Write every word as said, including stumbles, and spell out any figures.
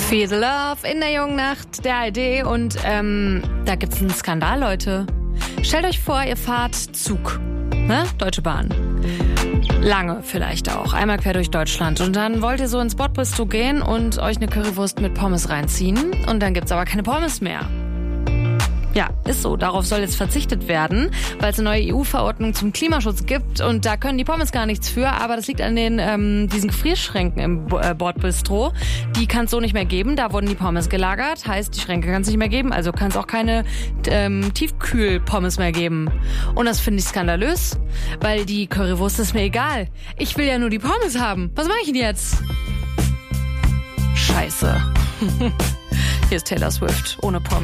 Feel the Love in der jungen Nacht der A R D und ähm, da gibt's einen Skandal, Leute. Stellt euch vor, ihr fahrt Zug, ne? Deutsche Bahn. Lange vielleicht auch, einmal quer durch Deutschland. Und dann wollt ihr so ins Bordbistro gehen und euch eine Currywurst mit Pommes reinziehen. Und dann gibt's aber keine Pommes mehr. Ja, ist so. Darauf soll jetzt verzichtet werden, weil es eine neue E U-Verordnung zum Klimaschutz gibt und da können die Pommes gar nichts für, aber das liegt an den ähm, diesen Gefrierschränken im Bo- äh, Bordbistro. Die kann es so nicht mehr geben, da wurden die Pommes gelagert, heißt die Schränke kann es nicht mehr geben, also kann es auch keine ähm, Tiefkühl-Pommes mehr geben. Und das finde ich skandalös, weil die Currywurst ist mir egal. Ich will ja nur die Pommes haben. Was mache ich denn jetzt? Scheiße. Hier ist Taylor Swift ohne Pommes.